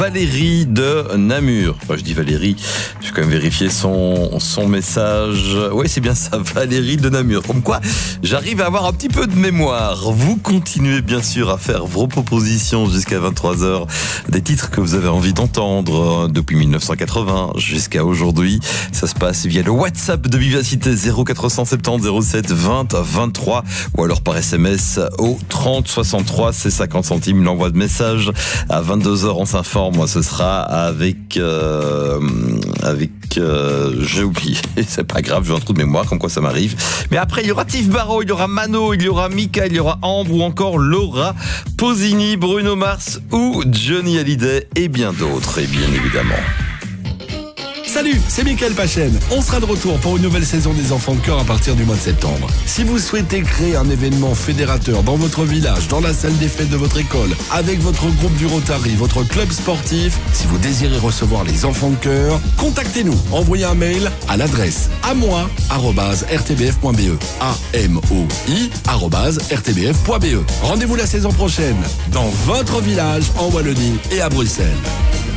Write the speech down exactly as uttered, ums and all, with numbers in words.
Valérie de Namur. Enfin, je dis Valérie, je vais quand même vérifier son, son message. Oui, c'est bien ça, Valérie de Namur. Comme quoi, j'arrive à avoir un petit peu de mémoire. Vous continuez bien sûr à faire vos propositions jusqu'à vingt-trois heures. Des titres que vous avez envie d'entendre depuis mille neuf cent quatre-vingts jusqu'à aujourd'hui. Ça se passe via le WhatsApp de Vivacité zéro quatre cent soixante-dix zéro sept vingt vingt-trois ou alors par S M S au trente soixante-trois, c'est cinquante centimes. L'envoi de message à vingt-deux heures, on s'informe. Moi, ce sera avec euh, avec euh, j'ai oublié. C'est pas grave, j'ai un trou de mémoire, comme quoi ça m'arrive. Mais après, il y aura Tiff Barrow, il y aura Mano, il y aura Mika, il y aura Ambre ou encore Laura Pausini, Bruno Mars ou Johnny Hallyday et bien d'autres, et bien évidemment. Salut, c'est Mickaël Pachen. On sera de retour pour une nouvelle saison des Enfants de Cœur à partir du mois de septembre. Si vous souhaitez créer un événement fédérateur dans votre village, dans la salle des fêtes de votre école, avec votre groupe du Rotary, votre club sportif, si vous désirez recevoir les Enfants de Cœur, contactez-nous. Envoyez un mail à l'adresse amoi arobase r t b f point b e. A M O I arobase r t b f point b e. Rendez-vous la saison prochaine dans votre village en Wallonie et à Bruxelles.